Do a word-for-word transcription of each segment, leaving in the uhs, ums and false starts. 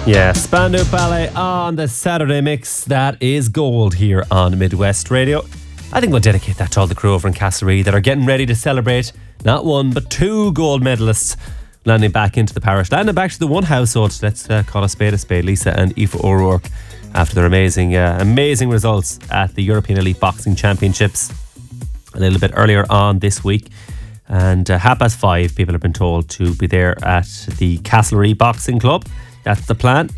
Yeah, Spandau Ballet on the Saturday mix. That is gold here on Midwest Radio. I think we'll dedicate that to all the crew over in Castlereagh that are getting ready to celebrate not one but two gold medalists landing back into the parish, landing back to the one household. Let's uh, call a spade a spade. Lisa and Aoife O'Rourke, after their amazing, uh, amazing results at the European Elite Boxing Championships a little bit earlier on this week. And uh, half past five, people have been told to be there at the Castlereagh Boxing Club. That's the plan.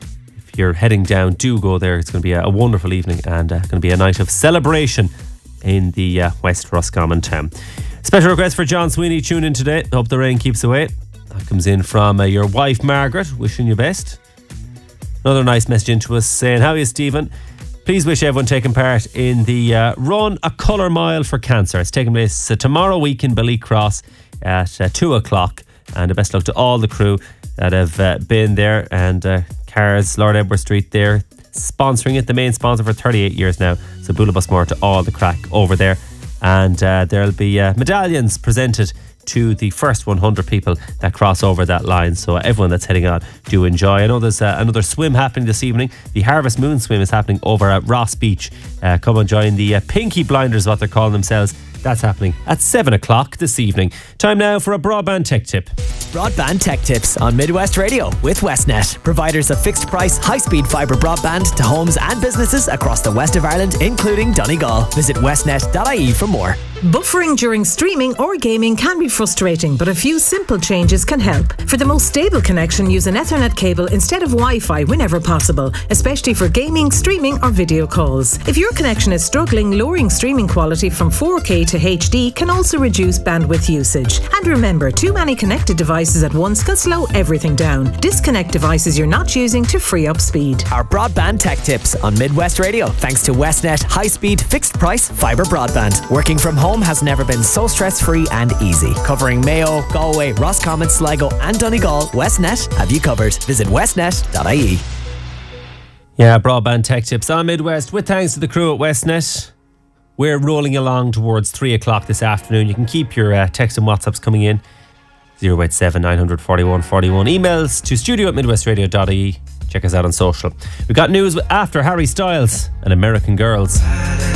If you're heading down, do go there. It's going to be a, a wonderful evening and uh, going to be a night of celebration in the uh, West Roscommon town. Special request for John Sweeney. Tune in today. Hope the rain keeps away. That comes in from uh, your wife, Margaret, wishing you best. Another nice message into us saying, how are you, Stephen? Please wish everyone taking part in the uh, Run a Colour Mile for Cancer. It's taking place uh, tomorrow week in Ballycross at uh, two o'clock. And the best luck to all the crew that have uh, been there, and uh, Cars, Lord Edward Street there, sponsoring it, the main sponsor for thirty-eight years now. So Bula Busmore to all the crack over there. And uh, there'll be uh, medallions presented to the first one hundred people that cross over that line. So everyone that's heading on, do enjoy. I know there's uh, another swim happening this evening. The Harvest Moon swim is happening over at Ross Beach. Uh, come and join the uh, Pinky Blinders, what they're calling themselves. That's happening at seven o'clock this evening. Time now for a broadband tech tip. Broadband tech tips on Midwest Radio with Westnet, providers of fixed price, high speed fibre broadband to homes and businesses across the west of Ireland, including Donegal. Visit westnet dot I E for more. Buffering during streaming or gaming can be frustrating, but a few simple changes can help. For the most stable connection, use an Ethernet cable instead of Wi-Fi whenever possible, especially for gaming, streaming or video calls. If your connection is struggling, lowering streaming quality from four K to H D can also reduce bandwidth usage. And remember, too many connected devices at once can slow everything down. Disconnect devices you're not using to free up speed. Our broadband tech tips on Midwest Radio, thanks to Westnet high-speed, fixed-price fibre broadband. Working from home has never been so stress-free and easy. Covering Mayo, Galway, Roscommon, Sligo and Donegal, Westnet have you covered. Visit westnet dot I E. Yeah, broadband tech tips on Midwest with thanks to the crew at Westnet. We're rolling along towards three o'clock this afternoon. You can keep your uh, text and WhatsApps coming in. zero eight seven nine four one four one. Emails to studio at midwest radio dot I E. Check us out on social. We've got news after Harry Styles and American Girls.